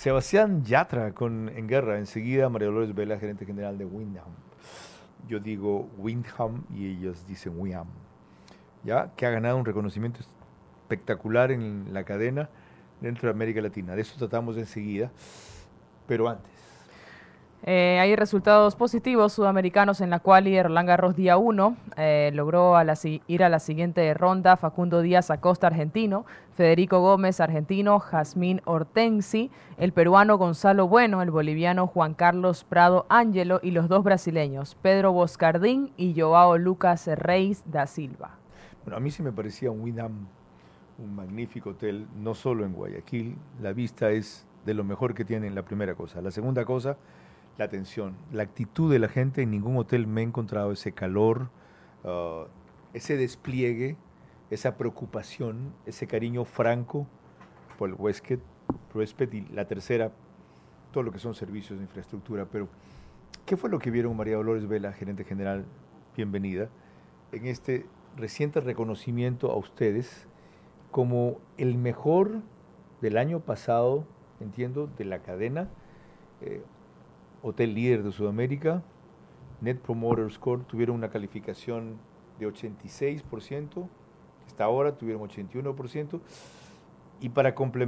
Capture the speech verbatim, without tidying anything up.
Sebastián Yatra con En Guerra. Enseguida María Dolores Vela, gerente general de Wyndham. Yo digo Wyndham y ellos dicen Wyndham. ¿Ya? Que ha ganado un reconocimiento espectacular en la cadena dentro de América Latina. De eso tratamos enseguida. Pero antes. Eh, hay resultados positivos sudamericanos en la quali. Roland Garros día uno eh, logró a la, ir a la siguiente ronda Facundo Díaz Acosta, argentino, Federico Gómez, argentino, Jazmín Hortensi, el peruano Gonzalo Bueno, el boliviano Juan Carlos Prado Ángelo y los dos brasileños, Pedro Boscardín y Joao Lucas Reis da Silva. Bueno, a mí sí me parecía un Wyndham, un magnífico hotel, no solo en Guayaquil. La vista es de lo mejor que tienen, la primera cosa. La segunda cosa, la atención, la actitud de la gente. En ningún hotel me he encontrado ese calor, uh, ese despliegue, esa preocupación, ese cariño franco por el huésped, huésped. Y la tercera, todo lo que son servicios de infraestructura. Pero, ¿qué fue lo que vieron, María Dolores Vela, gerente general, bienvenida, en este reciente reconocimiento a ustedes como el mejor del año pasado, entiendo, de la cadena, eh, hotel líder de Sudamérica? Net Promoter Score tuvieron una calificación de ochenta y seis por ciento, hasta ahora tuvieron ochenta y uno por ciento, y para complementar